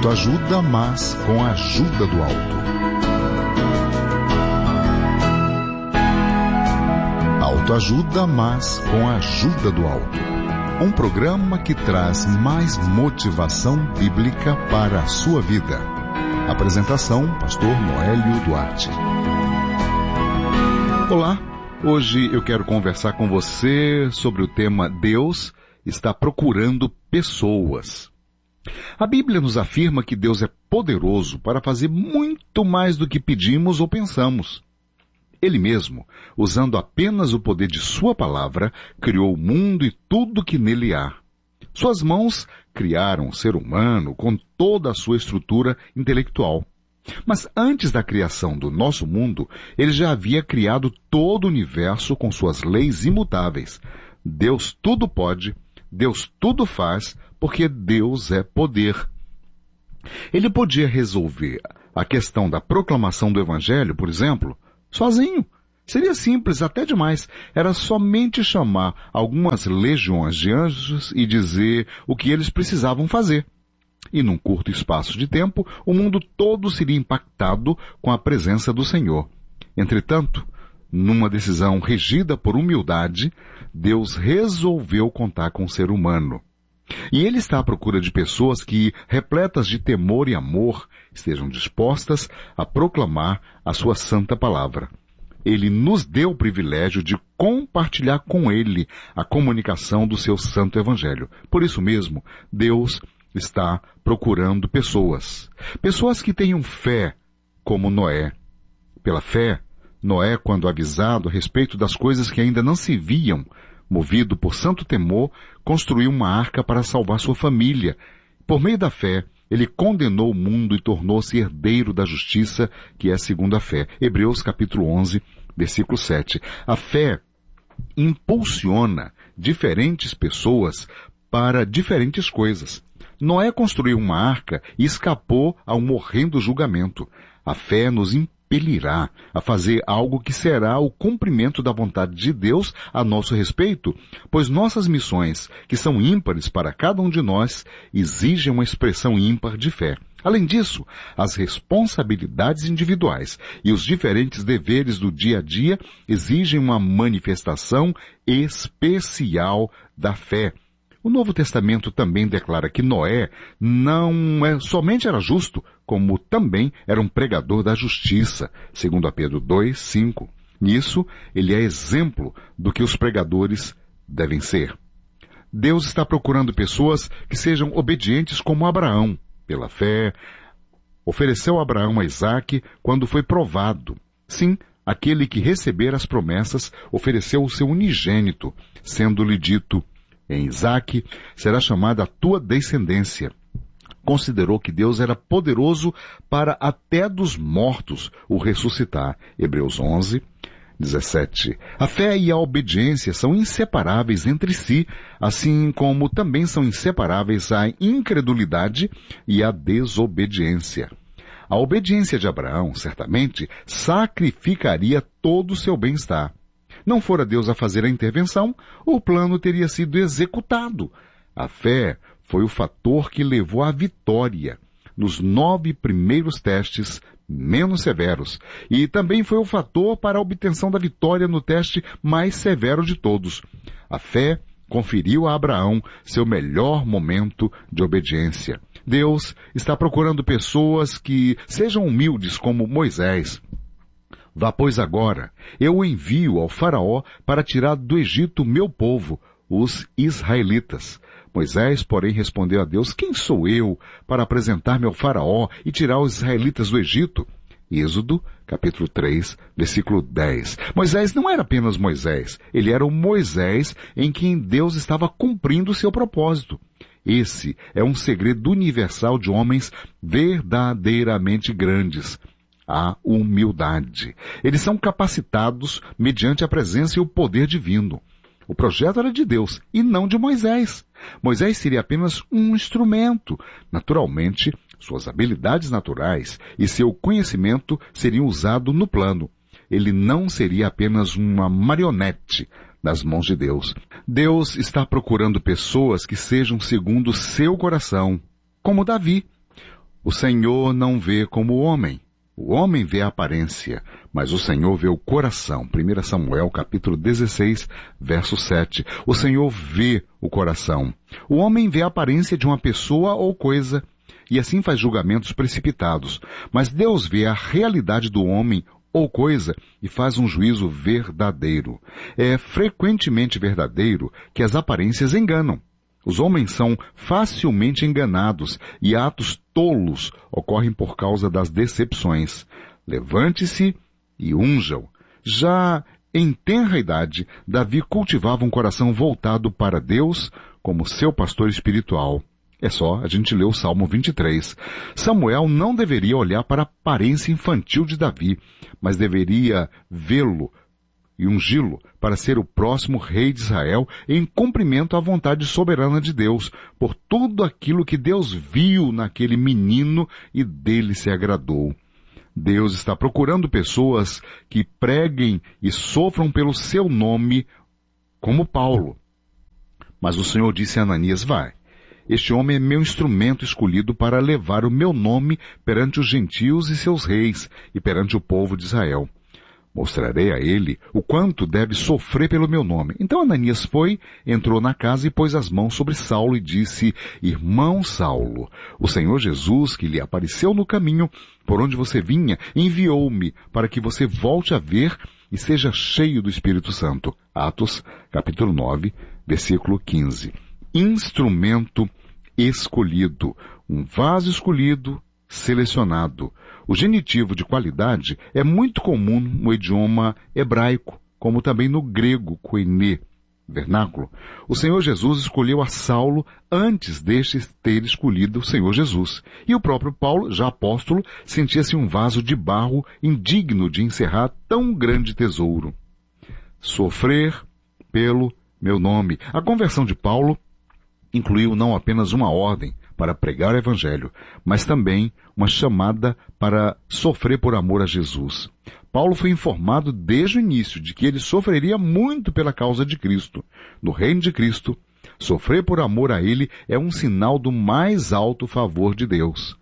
Autoajuda, mas com a ajuda do alto. Autoajuda, mas com a ajuda do alto. Um programa que traz mais motivação bíblica para a sua vida. Apresentação, Pastor Noélio Duarte. Olá, hoje eu quero conversar com você sobre o tema Deus está procurando pessoas. A Bíblia nos afirma que Deus é poderoso para fazer muito mais do que pedimos ou pensamos. Ele mesmo, usando apenas o poder de sua palavra, criou o mundo e tudo que nele há. Suas mãos criaram o ser humano com toda a sua estrutura intelectual. Mas antes da criação do nosso mundo, ele já havia criado todo o universo com suas leis imutáveis. Deus tudo pode, Deus tudo faz, porque Deus é poder. Ele podia resolver a questão da proclamação do Evangelho, por exemplo, sozinho. Seria simples, até demais. Era somente chamar algumas legiões de anjos e dizer o que eles precisavam fazer. E num curto espaço de tempo, o mundo todo seria impactado com a presença do Senhor. Entretanto, numa decisão regida por humildade, Deus resolveu contar com o ser humano. E Ele está à procura de pessoas que, repletas de temor e amor, estejam dispostas a proclamar a sua santa palavra. Ele nos deu o privilégio de compartilhar com Ele a comunicação do seu santo evangelho. Por isso mesmo, Deus está procurando pessoas. Pessoas que tenham fé, como Noé. Pela fé, Noé, quando avisado a respeito das coisas que ainda não se viam, movido por santo temor, construiu uma arca para salvar sua família. Por meio da fé, ele condenou o mundo e tornou-se herdeiro da justiça, que é segundo a fé. Hebreus capítulo 11, versículo 7. A fé impulsiona diferentes pessoas para diferentes coisas. Noé construiu uma arca e escapou a um horrendo julgamento. A fé nos impelirá a fazer algo que será o cumprimento da vontade de Deus a nosso respeito, pois nossas missões, que são ímpares para cada um de nós, exigem uma expressão ímpar de fé. Além disso, as responsabilidades individuais e os diferentes deveres do dia a dia exigem uma manifestação especial da fé. O Novo Testamento também declara que Noé somente era justo, como também era um pregador da justiça, segundo a Pedro 2, 5. Nisso, ele é exemplo do que os pregadores devem ser. Deus está procurando pessoas que sejam obedientes como Abraão. Pela fé, ofereceu a Abraão a Isaque quando foi provado. Sim, aquele que receber as promessas ofereceu o seu unigênito, sendo-lhe dito: em Isaque será chamada a tua descendência. Considerou que Deus era poderoso para até dos mortos o ressuscitar. Hebreus 11, 17. A fé e a obediência são inseparáveis entre si, assim como também são inseparáveis a incredulidade e a desobediência. A obediência de Abraão, certamente, sacrificaria todo o seu bem-estar. Não fora Deus a fazer a intervenção, o plano teria sido executado. A fé foi o fator que levou à vitória nos 9 primeiros testes menos severos, e também foi o fator para a obtenção da vitória no teste mais severo de todos. A fé conferiu a Abraão seu melhor momento de obediência. Deus está procurando pessoas que sejam humildes como Moisés. Vá, pois, agora, eu o envio ao faraó para tirar do Egito o meu povo, os israelitas. Moisés, porém, respondeu a Deus: quem sou eu para apresentar-me ao faraó e tirar os israelitas do Egito? Êxodo, capítulo 3, versículo 10. Moisés não era apenas Moisés, ele era o Moisés em quem Deus estava cumprindo o seu propósito. Esse é um segredo universal de homens verdadeiramente grandes: a humildade. Eles são capacitados mediante a presença e o poder divino. O projeto era de Deus e não de Moisés. Moisés seria apenas um instrumento. Naturalmente, suas habilidades naturais e seu conhecimento seriam usados no plano. Ele não seria apenas uma marionete nas mãos de Deus. Deus está procurando pessoas que sejam segundo o seu coração, como Davi. O Senhor não vê como o homem. O homem vê a aparência, mas o Senhor vê o coração. 1 Samuel, capítulo 16, verso 7. O Senhor vê o coração. O homem vê a aparência de uma pessoa ou coisa, e assim faz julgamentos precipitados. Mas Deus vê a realidade do homem ou coisa e faz um juízo verdadeiro. É frequentemente verdadeiro que as aparências enganam. Os homens são facilmente enganados e atos tolos ocorrem por causa das decepções. Levante-se e unja-o. Já em tenra idade, Davi cultivava um coração voltado para Deus como seu pastor espiritual. É só a gente ler o Salmo 23. Samuel não deveria olhar para a aparência infantil de Davi, mas deveria vê-lo e ungí-lo para ser o próximo rei de Israel em cumprimento à vontade soberana de Deus, por tudo aquilo que Deus viu naquele menino e dele se agradou. Deus está procurando pessoas que preguem e sofram pelo seu nome, como Paulo. Mas o Senhor disse a Ananias: vai. Este homem é meu instrumento escolhido para levar o meu nome perante os gentios e seus reis e perante o povo de Israel. Mostrarei a ele o quanto deve sofrer pelo meu nome. Então Ananias foi, entrou na casa e pôs as mãos sobre Saulo e disse: Irmão Saulo, o Senhor Jesus, que lhe apareceu no caminho por onde você vinha, enviou-me para que você volte a ver e seja cheio do Espírito Santo. Atos, capítulo 9, versículo 15. Instrumento escolhido, um vaso escolhido, selecionado. O genitivo de qualidade é muito comum no idioma hebraico, como também no grego, koiné, vernáculo. O Senhor Jesus escolheu a Saulo antes deste ter escolhido o Senhor Jesus. E o próprio Paulo, já apóstolo, sentia-se um vaso de barro indigno de encerrar tão grande tesouro. Sofrer pelo meu nome. A conversão de Paulo incluiu não apenas uma ordem para pregar o Evangelho, mas também uma chamada para sofrer por amor a Jesus. Paulo foi informado desde o início de que ele sofreria muito pela causa de Cristo. No reino de Cristo, sofrer por amor a Ele é um sinal do mais alto favor de Deus.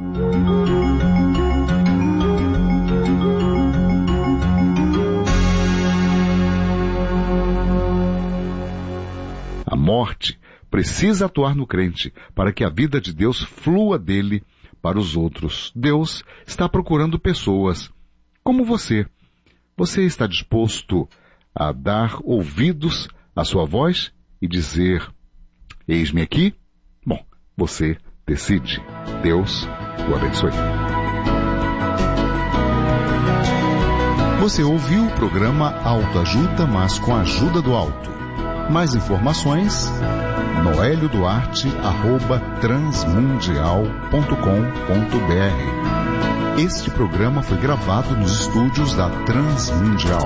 A morte precisa atuar no crente para que a vida de Deus flua dele para os outros. Deus está procurando pessoas como você. Você está disposto a dar ouvidos à sua voz e dizer: eis-me aqui? Bom, você decide. Deus o abençoe. Você ouviu o programa Autoajuda, mas com a ajuda do alto. Mais informações: noelioduarte@transmundial.com.br. Este programa foi gravado nos estúdios da Transmundial.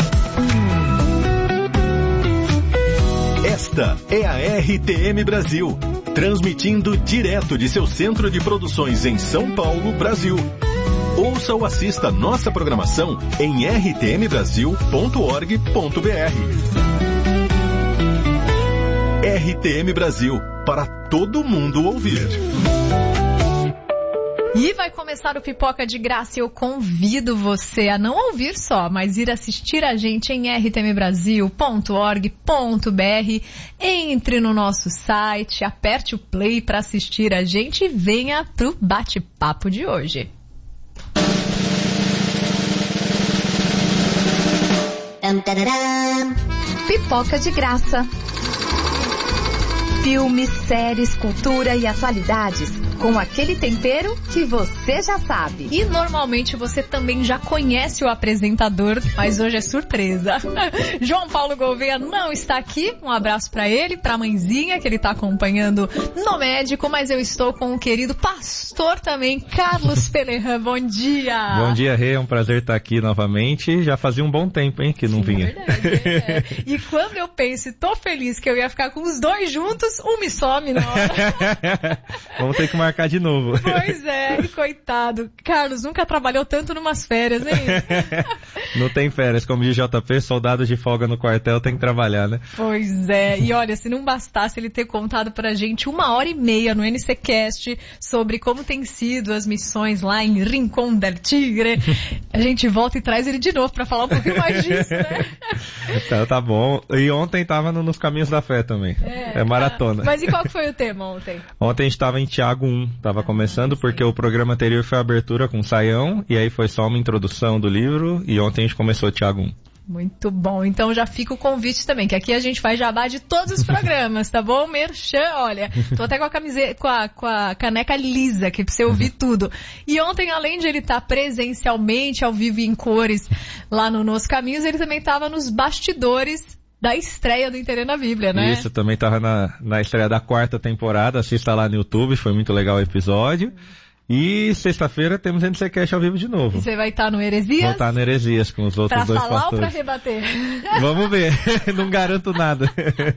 Esta é a RTM Brasil, transmitindo direto de seu centro de produções em São Paulo, Brasil. Ouça ou assista nossa programação em rtmbrasil.org.br. RTM Brasil, para todo mundo ouvir. E vai começar o Pipoca de Graça e eu convido você a não ouvir só, mas ir assistir a gente em rtmbrasil.org.br. Entre no nosso site, aperte o play para assistir a gente e venha pro bate-papo de hoje. Pipoca de Graça. Filmes, séries, cultura e atualidades, com aquele tempero que você já sabe. E normalmente você também já conhece o apresentador, mas hoje é surpresa. João Paulo Gouveia não está aqui. Um abraço para ele, para a mãezinha, que ele está acompanhando no médico, mas eu estou com o querido pastor também, Carlos Pelerran. Bom dia! Bom dia, Rê. É um prazer estar aqui novamente. Já fazia um bom tempo, hein, que não vinha. Verdade, é. E quando eu penso e tô feliz que eu ia ficar com os dois juntos, Carlos, me some na hora. Vamos ter que marcar de novo. Pois é, coitado. Carlos nunca trabalhou tanto numas férias, hein? Não tem férias, como diz JP, soldados de folga no quartel tem que trabalhar, né? Pois é, e olha, se não bastasse ele ter contado pra gente 1h30 no NCCast sobre como tem sido as missões lá em Rincón del Tigre, a gente volta e traz ele de novo pra falar um pouquinho mais disso, né? Então, tá bom. E ontem tava nos Caminhos da Fé também. É maratona. Mas e qual que foi o tema ontem? Ontem a gente tava em Tiago 1, tava começando porque o programa anterior foi a abertura com Saião, e aí foi só uma introdução do livro, e ontem a gente começou Tiago 1. Muito bom, então já fica o convite também, que aqui a gente faz jabá de todos os programas, tá bom? Merchan, olha, tô até com a camiseta, com a caneca lisa aqui pra você ouvir tudo. E ontem, além de ele estar presencialmente, ao vivo e em cores, lá no Nos Caminhos, ele também estava nos bastidores da estreia do Entendendo a Bíblia, né? Isso, também tava na estreia da 4ª temporada, assista lá no YouTube, foi muito legal o episódio. E sexta-feira temos NCCast ao vivo de novo. E você vai estar no Heresias? Vou estar no Heresias com os outros dois pastores. Pra falar ou pra rebater? Vamos ver, não garanto nada.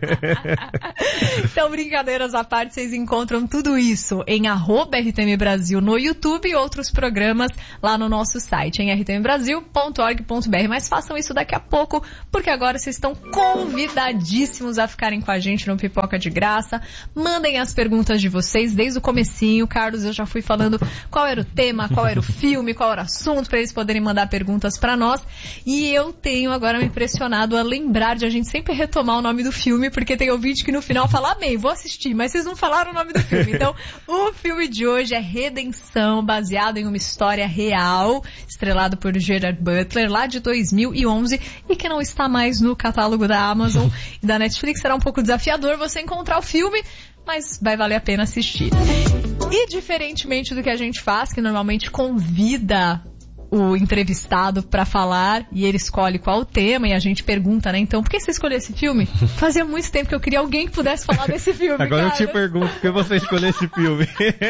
Então, brincadeiras à parte, vocês encontram tudo isso em @RTM Brasil no YouTube e outros programas lá no nosso site, em rtmbrasil.org.br. Mas façam isso daqui a pouco, porque agora vocês estão convidadíssimos a ficarem com a gente no Pipoca de Graça. Mandem as perguntas de vocês desde o comecinho. Carlos, eu já fui falando qual era o tema, qual era o filme, qual era o assunto, para eles poderem mandar perguntas para nós. E eu tenho agora me impressionado a lembrar de a gente sempre retomar o nome do filme, porque tem ouvinte que no final fala, amém, vou assistir, mas vocês não falaram o nome do filme. Então, o filme de hoje é Redenção, baseado em uma história real, estrelado por Gerard Butler, lá de 2011, e que não está mais no catálogo da Amazon e da Netflix. Será um pouco desafiador você encontrar o filme, mas vai valer a pena assistir. E diferentemente do que a gente faz, que normalmente convida o entrevistado para falar e ele escolhe qual o tema e a gente pergunta, né? Então, por que você escolheu esse filme? Fazia muito tempo que eu queria alguém que pudesse falar desse filme. Agora cara. Eu te pergunto, por que você escolheu esse filme?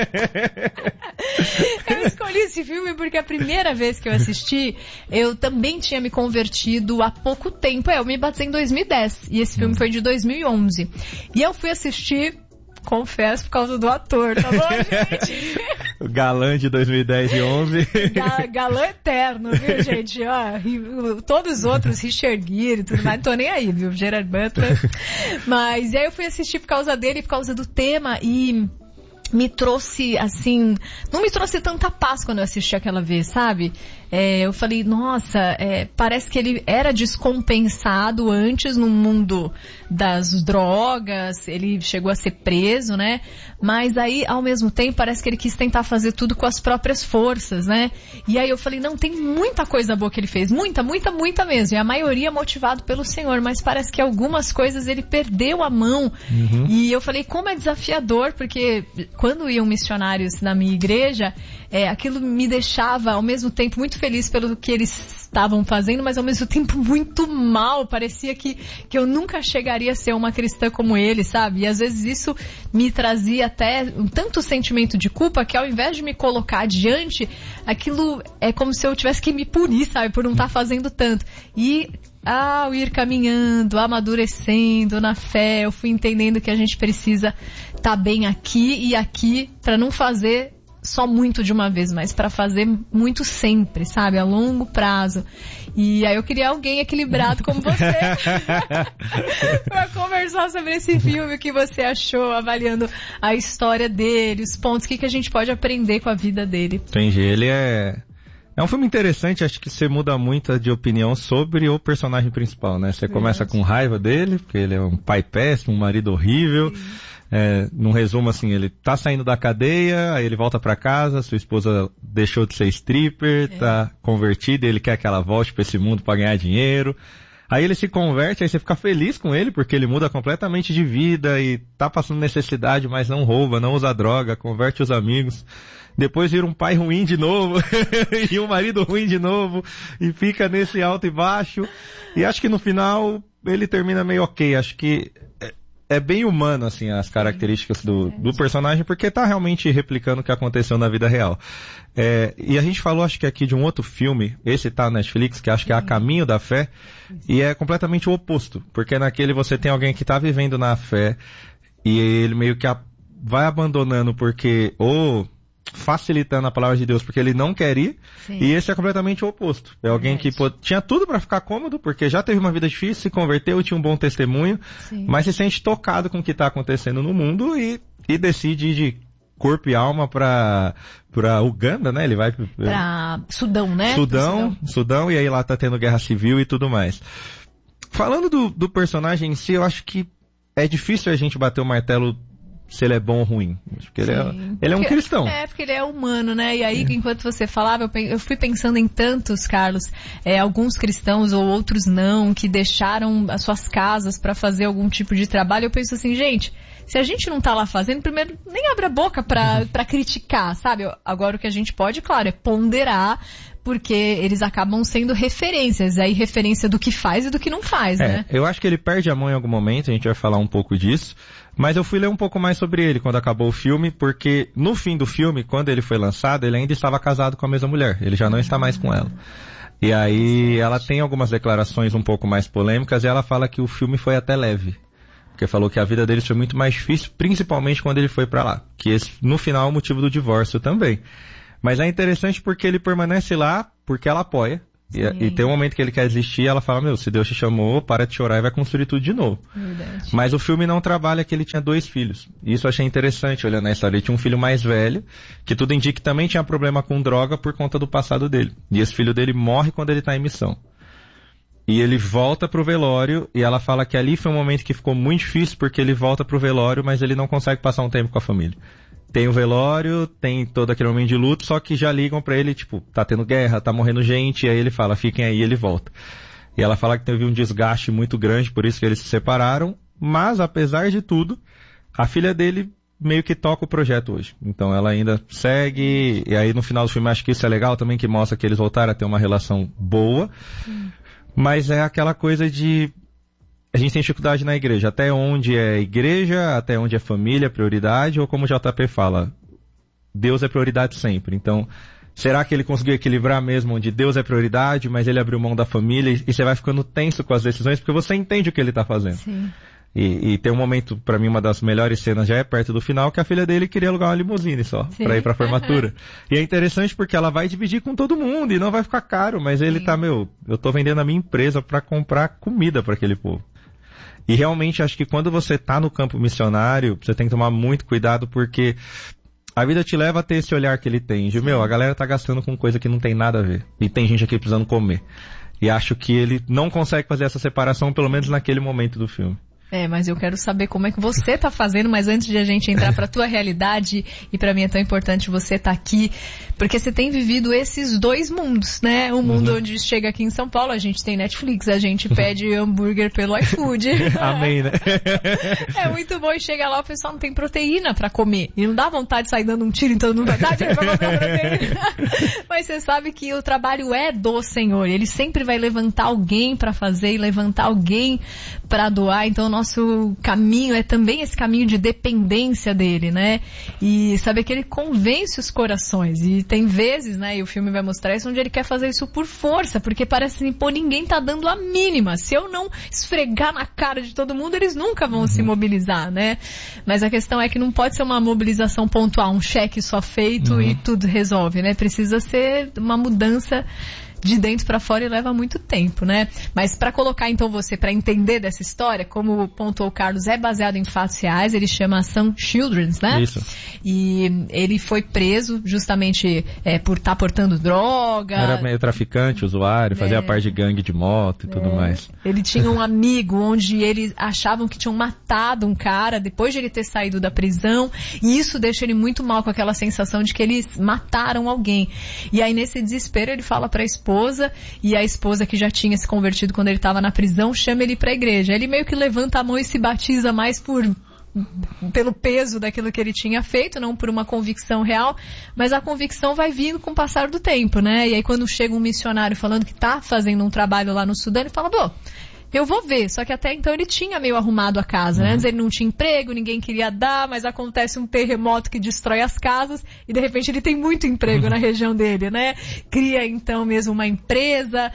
Eu escolhi esse filme porque a primeira vez que eu assisti, eu também tinha me convertido há pouco tempo. Eu me batizei em 2010 e esse filme foi de 2011. E eu fui assistir, confesso, por causa do ator, tá bom, gente? O galã de 2010 e 11. Galã eterno, viu, gente? Ó, todos os outros, Richard Gere e tudo mais, não tô nem aí, viu? Gerard Butler. Mas aí eu fui assistir por causa dele, por causa do tema, e me trouxe, assim, não me trouxe tanta paz quando eu assisti aquela vez, sabe? Eu falei, nossa, parece que ele era descompensado antes no mundo das drogas, ele chegou a ser preso, né? Mas aí, ao mesmo tempo, parece que ele quis tentar fazer tudo com as próprias forças, né? E aí eu falei, não, tem muita coisa boa que ele fez, muita, muita, muita mesmo, e a maioria motivado pelo Senhor, mas parece que algumas coisas ele perdeu a mão. E eu falei, como é desafiador, porque quando iam missionários na minha igreja, aquilo me deixava, ao mesmo tempo, muito feliz pelo que eles estavam fazendo, mas ao mesmo tempo muito mal. Parecia que eu nunca chegaria a ser uma cristã como ele, sabe? E às vezes isso me trazia até tanto sentimento de culpa que ao invés de me colocar adiante, aquilo é como se eu tivesse que me punir, sabe? Por não estar fazendo tanto. E ao ir caminhando, amadurecendo na fé, eu fui entendendo que a gente precisa estar bem aqui e aqui para não fazer só muito de uma vez, mas para fazer muito sempre, sabe? A longo prazo. E aí eu queria alguém equilibrado como você para conversar sobre esse filme, o que você achou, avaliando a história dele, os pontos, o que a gente pode aprender com a vida dele. Entendi, ele é um filme interessante, acho que você muda muito de opinião sobre o personagem principal, né? Você começa com raiva dele, porque ele é um pai péssimo, um marido horrível. Num resumo, assim, ele tá saindo da cadeia, aí ele volta pra casa, sua esposa deixou de ser stripper, tá convertida, ele quer que ela volte pra esse mundo pra ganhar dinheiro. Aí ele se converte, aí você fica feliz com ele, porque ele muda completamente de vida e tá passando necessidade, mas não rouba, não usa droga, converte os amigos. Depois vira um pai ruim de novo, e um marido ruim de novo, e fica nesse alto e baixo. E acho que no final ele termina meio ok, acho que é bem humano, assim, as características do personagem, porque tá realmente replicando o que aconteceu na vida real. E a gente falou, acho que aqui, de um outro filme, esse tá na Netflix, que acho que é A Caminho da Fé, e é completamente o oposto, porque naquele você tem alguém que tá vivendo na fé, E ele meio que vai abandonando porque, ou facilitando a palavra de Deus porque ele não quer ir. Sim. E esse é completamente o oposto. É alguém que tinha tudo para ficar cômodo, porque já teve uma vida difícil, se converteu, tinha um bom testemunho, sim, mas se sente tocado com o que está acontecendo no mundo e decide ir de corpo e alma para Uganda, né? Ele vai para Sudão, né? Sudão, e aí lá tá tendo guerra civil e tudo mais. Falando do personagem em si, eu acho que é difícil a gente bater o martelo se ele é bom ou ruim. Porque ele é um cristão. Porque ele é humano, né? E aí, enquanto você falava, eu fui pensando em tantos, Carlos, alguns cristãos ou outros não, que deixaram as suas casas para fazer algum tipo de trabalho. Eu penso assim, gente, se a gente não tá lá fazendo, primeiro, nem abre a boca pra criticar, sabe? Agora o que a gente pode, claro, é ponderar, porque eles acabam sendo referências, aí referência do que faz e do que não faz, né? Eu acho que ele perde a mão em algum momento, a gente vai falar um pouco disso, mas eu fui ler um pouco mais sobre ele quando acabou o filme, porque no fim do filme, quando ele foi lançado, ele ainda estava casado com a mesma mulher, ele já não está mais com ela. E aí ela tem algumas declarações um pouco mais polêmicas e ela fala que o filme foi até leve. Porque falou que a vida deles foi muito mais difícil, principalmente quando ele foi pra lá. Que esse, no final, é o motivo do divórcio também. Mas é interessante porque ele permanece lá, porque ela apoia. E tem um momento que ele quer desistir, ela fala, se Deus te chamou, para de chorar e vai construir tudo de novo. Verdade. Mas o filme não trabalha que ele tinha 2 filhos. E isso eu achei interessante, olhando na história. Ele tinha um filho mais velho, que tudo indica que também tinha problema com droga por conta do passado dele. E esse filho dele morre quando ele tá em missão. E ele volta pro velório, e ela fala que ali foi um momento que ficou muito difícil, porque ele volta pro velório, mas ele não consegue passar um tempo com a família. Tem o velório, tem todo aquele momento de luto, só que já ligam pra ele, tá tendo guerra, tá morrendo gente, e aí ele fala, fiquem aí, e ele volta. E ela fala que teve um desgaste muito grande, por isso que eles se separaram, mas apesar de tudo, a filha dele meio que toca o projeto hoje. Então ela ainda segue, e aí no final do filme acho que isso é legal também, que mostra que eles voltaram a ter uma relação boa. Mas é aquela coisa de... A gente tem dificuldade na igreja. Até onde é igreja, até onde é família, prioridade, ou como o JP fala, Deus é prioridade sempre. Então, será que ele conseguiu equilibrar mesmo onde Deus é prioridade, mas ele abriu mão da família e você vai ficando tenso com as decisões porque você entende o que ele está fazendo. Sim. E tem um momento, pra mim, uma das melhores cenas já é perto do final, que a filha dele queria alugar uma limusine só, pra ir pra formatura. E é interessante porque ela vai dividir com todo mundo e não vai ficar caro, mas ele tá, eu tô vendendo a minha empresa pra comprar comida pra aquele povo. E realmente acho que quando você tá no campo missionário, você tem que tomar muito cuidado porque a vida te leva a ter esse olhar que ele tem. De, a galera tá gastando com coisa que não tem nada a ver. E tem gente aqui precisando comer. E acho que ele não consegue fazer essa separação, pelo menos naquele momento do filme. Mas eu quero saber como é que você tá fazendo, mas antes de a gente entrar pra tua realidade, e pra mim é tão importante você estar aqui, porque você tem vivido esses 2 mundos, né? O mundo onde chega aqui em São Paulo, a gente tem Netflix, a gente pede hambúrguer pelo iFood. Amém, né? É muito bom, e chega lá, o pessoal não tem proteína pra comer, e não dá vontade de sair dando um tiro, então não vai dar dinheiro pra comprar proteína. Mas você sabe que o trabalho é do Senhor, ele sempre vai levantar alguém pra fazer e levantar alguém pra doar, então nosso caminho é também esse caminho de dependência dele, né? E saber que ele convence os corações. E tem vezes, né, e o filme vai mostrar isso, onde ele quer fazer isso por força, porque parece assim, ninguém tá dando a mínima. Se eu não esfregar na cara de todo mundo, eles nunca vão se mobilizar, né? Mas a questão é que não pode ser uma mobilização pontual, um cheque só feito e tudo resolve, né? Precisa ser uma mudança de dentro pra fora e leva muito tempo, né? Mas pra colocar então você, pra entender dessa história, como pontuou o Carlos, é baseado em fatos reais, ele chama Some Children's, né? Isso. E ele foi preso justamente por estar portando droga. Era meio traficante, usuário, fazia parte de gangue de moto e tudo mais. Ele tinha um amigo onde eles achavam que tinham matado um cara depois de ele ter saído da prisão, e isso deixa ele muito mal, com aquela sensação de que eles mataram alguém. E aí nesse desespero ele fala pra esposa, e a esposa, que já tinha se convertido quando ele estava na prisão, chama ele pra igreja. Ele meio que levanta a mão e se batiza mais pelo peso daquilo que ele tinha feito, não por uma convicção real, mas a convicção vai vindo com o passar do tempo, né? E aí quando chega um missionário falando que tá fazendo um trabalho lá no Sudão, ele fala, eu vou ver. Só que até então ele tinha meio arrumado a casa, né? Antes ele não tinha emprego, ninguém queria dar, mas acontece um terremoto que destrói as casas e de repente ele tem muito emprego na região dele, né? Cria então mesmo uma empresa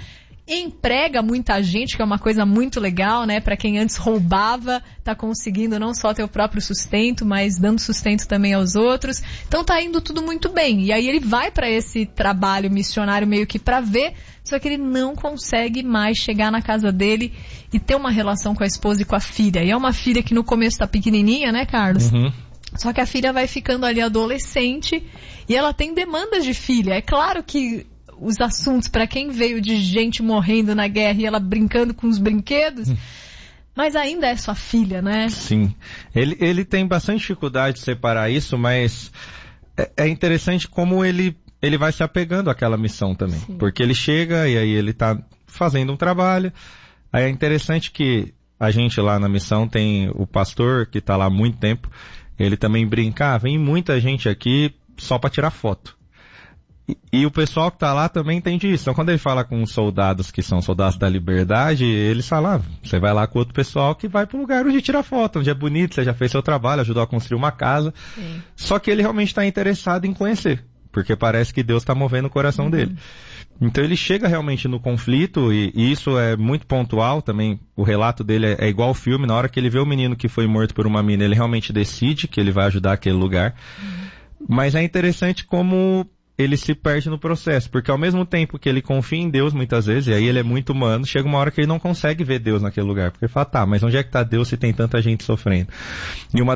emprega muita gente, que é uma coisa muito legal, né? Para quem antes roubava, tá conseguindo não só ter o próprio sustento, mas dando sustento também aos outros. Então tá indo tudo muito bem. E aí ele vai para esse trabalho missionário meio que para ver, só que ele não consegue mais chegar na casa dele e ter uma relação com a esposa e com a filha. E é uma filha que no começo tá pequenininha, né, Carlos? Uhum. Só que a filha vai ficando ali adolescente e ela tem demandas de filha. É claro que os assuntos, para quem veio de gente morrendo na guerra e ela brincando com os brinquedos, mas ainda é sua filha, né? Sim. Ele tem bastante dificuldade de separar isso, mas é interessante como ele vai se apegando àquela missão também. Sim. Porque ele chega e aí ele tá fazendo um trabalho. Aí é interessante que a gente lá na missão tem o pastor que tá lá há muito tempo. Ele também brinca, vem muita gente aqui só para tirar foto. E o pessoal que tá lá também entende isso. Então quando ele fala com os soldados que são soldados da liberdade, eles falam, você vai lá com outro pessoal que vai pro lugar onde tira foto, onde é bonito, você já fez seu trabalho, ajudou a construir uma casa. Sim. Só que ele realmente está interessado em conhecer, porque parece que Deus está movendo o coração dele. Então ele chega realmente no conflito, e isso é muito pontual também, o relato dele é igual ao filme, na hora que ele vê o menino que foi morto por uma mina, ele realmente decide que ele vai ajudar aquele lugar. Mas é interessante como ele se perde no processo, porque ao mesmo tempo que ele confia em Deus muitas vezes, e aí ele é muito humano, chega uma hora que ele não consegue ver Deus naquele lugar, porque ele fala, mas onde é que está Deus se tem tanta gente sofrendo? E uma